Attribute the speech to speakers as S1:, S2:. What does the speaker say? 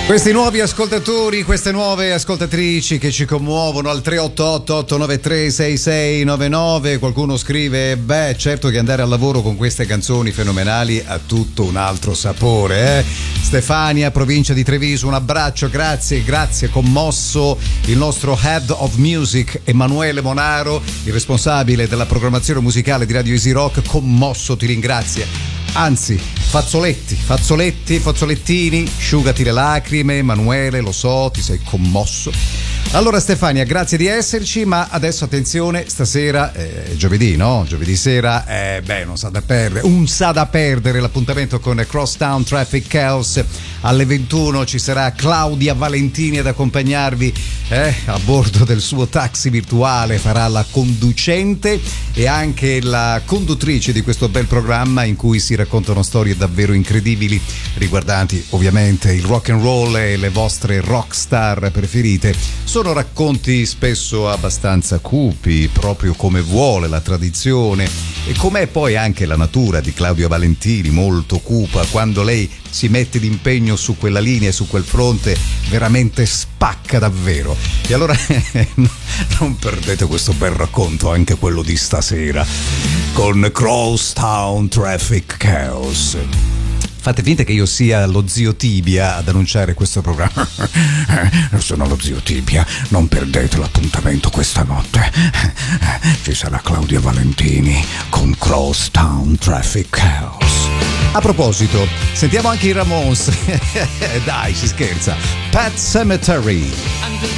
S1: Questi nuovi ascoltatori, queste nuove ascoltatrici che ci commuovono al 388-893-6699. Qualcuno scrive: beh, certo che andare al lavoro con queste canzoni fenomenali ha tutto un altro sapore, Stefania, provincia di Treviso, un abbraccio, grazie, commosso il nostro Head of Music Emanuele Monaro, il responsabile della programmazione musicale di Radio Easy Rock, commosso, ti ringrazia. Anzi, fazzolettini, asciugati le lacrime, Emanuele, lo so, ti sei commosso. Allora Stefania, grazie di esserci, ma adesso attenzione, stasera è giovedì, no? Giovedì sera, non sa da perdere l'appuntamento con Crosstown Traffic Chaos. Alle 21 ci sarà Claudia Valentini ad accompagnarvi a bordo del suo taxi virtuale, farà la conducente e anche la conduttrice di questo bel programma in cui si raccontano storie davvero incredibili riguardanti ovviamente il rock and roll e le vostre rock star preferite. Sono racconti spesso abbastanza cupi, proprio come vuole la tradizione e com'è poi anche la natura di Claudia Valentini, molto cupa. Quando lei si mette d'impegno su quella linea e su quel fronte veramente spacca davvero. E allora non perdete questo bel racconto, anche quello di stasera con Crosstown Traffic Chaos. Fate finta che io sia lo zio Tibia ad annunciare questo programma. Sono lo zio Tibia, non perdete l'appuntamento questa notte. Ci sarà Claudia Valentini con Crosstown Traffic Chaos. A proposito, sentiamo anche i Ramones. Dai, si scherza. Pet Sematary.